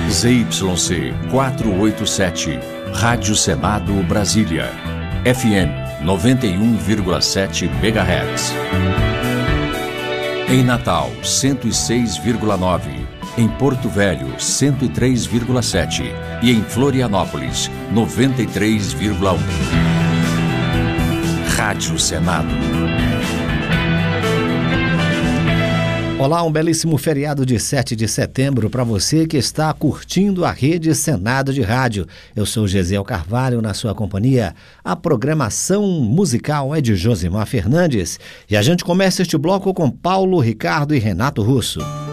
ZYC 487, Rádio Senado Brasília, FM 91,7 MHz. Em Natal, 106,9. Em Porto Velho, 103,7. E em Florianópolis, 93,1. Rádio Senado. Olá, um belíssimo feriado de 7 de setembro para você que está curtindo a Rede Senado de Rádio. Eu sou Gesiel Carvalho, na sua companhia. A programação musical é de Josimar Fernandes. E a gente começa este bloco com Paulo, Ricardo e Renato Russo.